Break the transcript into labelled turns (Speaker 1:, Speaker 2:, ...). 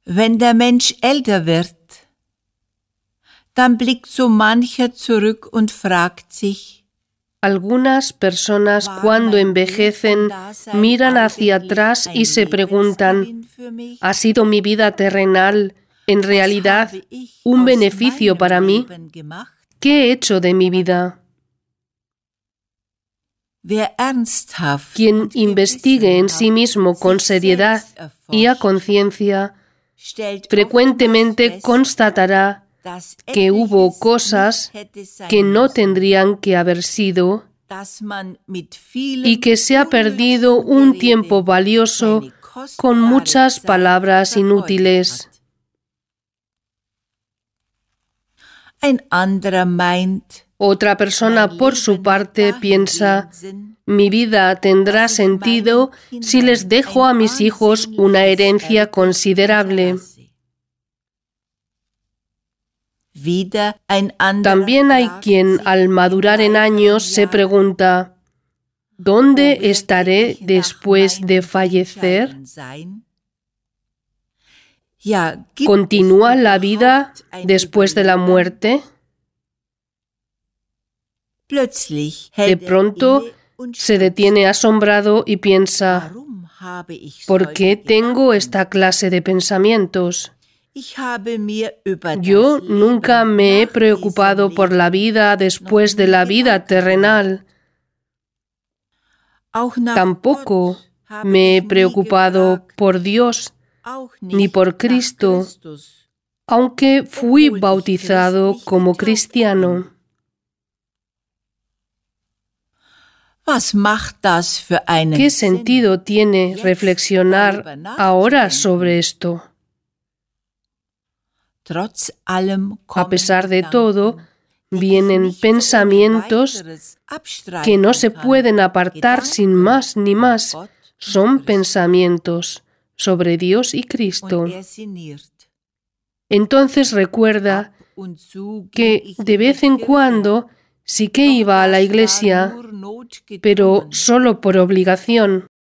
Speaker 1: Wenn der Mensch älter wird, dann blickt so mancher zurück und fragt sich:
Speaker 2: Algunas personas cuando envejecen miran hacia atrás y se preguntan, ¿ha sido mi vida terrenal en realidad un beneficio para mí? ¿Qué he hecho de mi vida? Quien investigue en sí mismo con seriedad y a conciencia, frecuentemente constatará que hubo cosas que no tendrían que haber sido y que se ha perdido un tiempo valioso con muchas palabras inútiles. Otra persona, por su parte, piensa: mi vida tendrá sentido si les dejo a mis hijos una herencia considerable. También hay quien, al madurar en años, se pregunta: ¿dónde estaré después de fallecer? ¿Continúa la vida después de la muerte? De pronto se detiene asombrado y piensa: ¿por qué tengo esta clase de pensamientos? Yo nunca me he preocupado por la vida después de la vida terrenal. Tampoco me he preocupado por Dios ni por Cristo, aunque fui bautizado como cristiano. ¿Qué sentido tiene reflexionar ahora sobre esto? A pesar de todo, vienen pensamientos que no se pueden apartar sin más ni más. Son pensamientos sobre Dios y Cristo. Entonces recuerda que de vez en cuando sí que iba a la iglesia, pero solo por obligación.